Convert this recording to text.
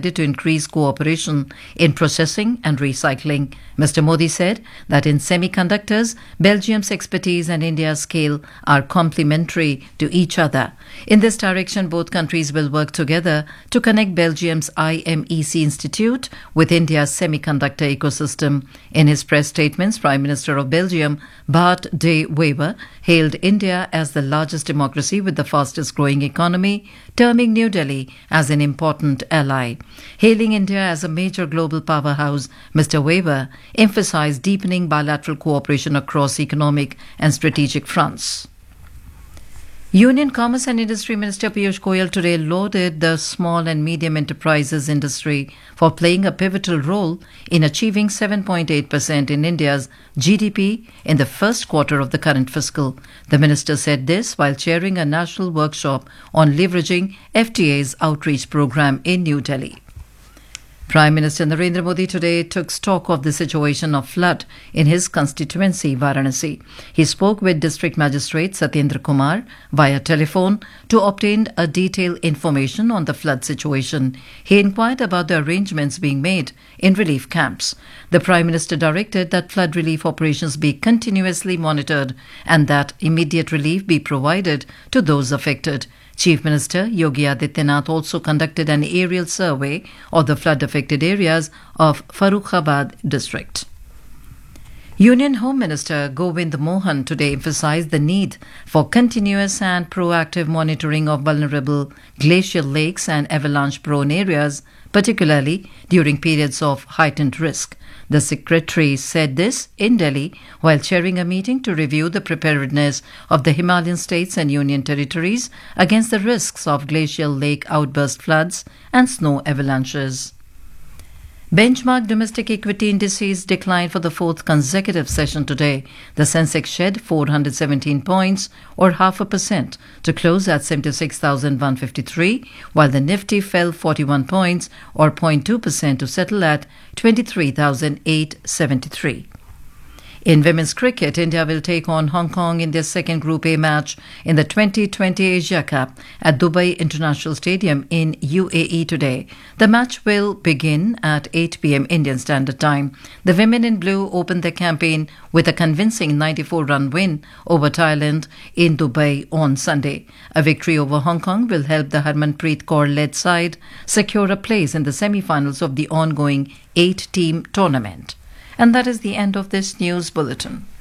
decided to increase cooperation in processing and recycling. Mr. Modi said that in semiconductors, Belgium's expertise and India's scale are complementary to each other. In this direction, both countries will work together to connect Belgium's IMEC Institute with India's semiconductor ecosystem. In his press statements, Prime Minister of Belgium, Bart de Wever, hailed India as the largest democracy with the fastest growing economy, terming New Delhi as an important ally. Hailing India as a major global powerhouse, Mr. Wever emphasized deepening bilateral cooperation across economic and strategic fronts. Union Commerce and Industry Minister Piyush Goyal today lauded the small and medium enterprises industry for playing a pivotal role in achieving 7.8% in India's GDP in the first quarter of the current fiscal. The minister said this while chairing a national workshop on leveraging FTA's outreach program in New Delhi. Prime Minister Narendra Modi today took stock of the situation of flood in his constituency, Varanasi. He spoke with District Magistrate Satyendra Kumar via telephone to obtain a detailed information on the flood situation. He inquired about the arrangements being made in relief camps. The Prime Minister directed that flood relief operations be continuously monitored and that immediate relief be provided to those affected. Chief Minister Yogi Adityanath also conducted an aerial survey of the flood-affected areas of Farrukhabad district. Union Home Minister Govind Mohan today emphasized the need for continuous and proactive monitoring of vulnerable glacial lakes and avalanche-prone areas, particularly during periods of heightened risk. The Secretary said this in Delhi while chairing a meeting to review the preparedness of the Himalayan states and union territories against the risks of glacial lake outburst floods and snow avalanches. Benchmark domestic equity indices declined for the fourth consecutive session today. The Sensex shed 417 points or 0.5% to close at 76,153, while the Nifty fell 41 points or 0.2% to settle at 23,873. In women's cricket, India will take on Hong Kong in their second Group A match in the 2020 Asia Cup at Dubai International Stadium in UAE today. The match will begin at 8 p.m. Indian Standard Time. The women in blue opened their campaign with a convincing 94-run win over Thailand in Dubai on Sunday. A victory over Hong Kong will help the Harmanpreet Kaur-led side secure a place in the semi-finals of the ongoing 8-team tournament. And that is the end of this news bulletin.